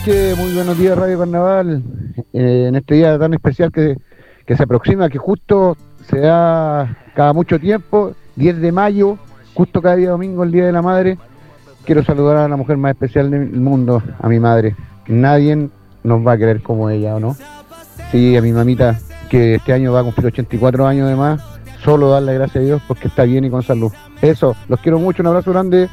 Meche, muy buenos días Radio Carnaval, en este día tan especial que se aproxima, que justo se da cada mucho tiempo, 10 de mayo, justo cada día domingo, el Día de la Madre. Quiero saludar a la mujer más especial del mundo, a mi madre. Nadie nos va a querer como ella, ¿o no? Sí, a mi mamita, que este año va a cumplir 84 años de más, solo darle gracias a Dios porque está bien y con salud. Eso, los quiero mucho, un abrazo grande.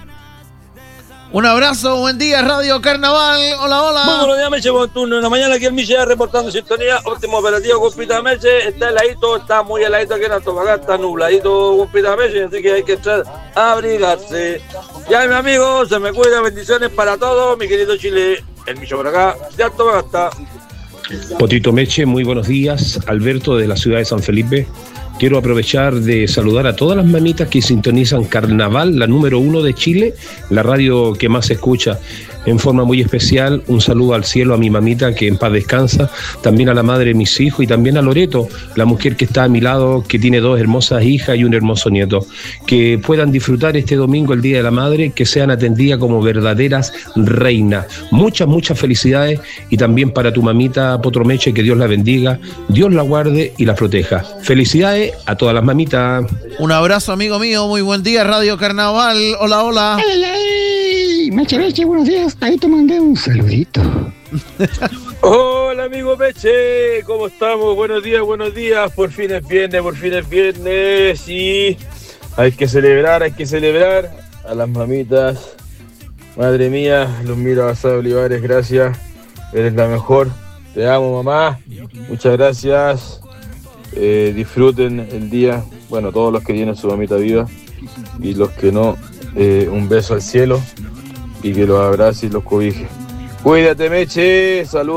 Un abrazo, buen día, Radio Carnaval. Hola, hola. Muy buenos días, Meche, buen turno. En la mañana aquí en Milla reportando sintonía. Óptimo operativo, compita Meche. Está heladito, está muy heladito aquí en Antofagasta, está nubladito, compita Meche. Así que hay que entrar a abrigarse. Ya, mi amigo, se me cuida. Bendiciones para todos. Mi querido Chile, el Millo por acá, de Antofagasta. Potito Meche, muy buenos días. Alberto de la ciudad de San Felipe. Quiero aprovechar de saludar a todas las mamitas que sintonizan Carnaval, la número 1 de Chile, la radio que más se escucha. En forma muy especial, un saludo al cielo a mi mamita, que en paz descansa, también a la madre de mis hijos y también a Loreto, la mujer que está a mi lado, que tiene 2 hermosas hijas y un hermoso nieto. Que puedan disfrutar este domingo, el Día de la Madre, que sean atendidas como verdaderas reinas. Muchas, muchas felicidades, y también para tu mamita Potro Meche, que Dios la bendiga, Dios la guarde y la proteja. Felicidades a todas las mamitas. Un abrazo, amigo mío, muy buen día, Radio Carnaval. Hola, hola. ¡Ay, ay! Meche, buenos días. Ahí te mandé un saludito. Hola, amigo Meche, ¿cómo estamos? Buenos días. Por fin es viernes. Sí, hay que celebrar a las mamitas. Madre mía, los miro a Sara Olivares, gracias. Eres la mejor. Te amo, mamá. Muchas gracias. Disfruten el día. Bueno, todos los que tienen su mamita viva y los que no, un beso al cielo y que los abrace y los cobije. Cuídate, Meche. Saludos.